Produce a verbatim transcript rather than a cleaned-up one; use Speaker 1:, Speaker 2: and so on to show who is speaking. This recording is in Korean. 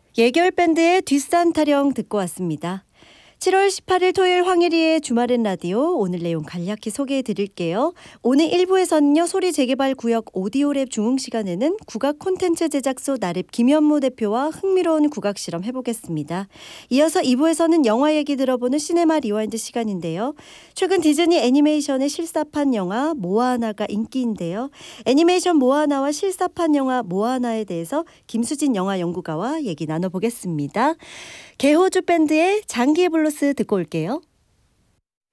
Speaker 1: 예결 밴드의 뒷산 타령 듣고 왔습니다. 칠월 십팔일 토요일 황혜리의 주말엔 라디오, 오늘 내용 간략히 소개해 드릴게요. 오늘 일 부에서는요, 소리 재개발 구역 오디오랩 중흥 시간에는 국악 콘텐츠 제작소 나랩 김현무 대표와 흥미로운 국악 실험 해보겠습니다. 이어서 이 부에서는 영화 얘기 들어보는 시네마 리와인드 시간인데요. 최근 디즈니 애니메이션의 실사판 영화 모아나가 인기인데요. 애니메이션 모아나와 실사판 영화 모아나에 대해서 김수진 영화 연구가와 얘기 나눠보겠습니다. 개호주 밴드의 장기의 블루스 듣고 올게요.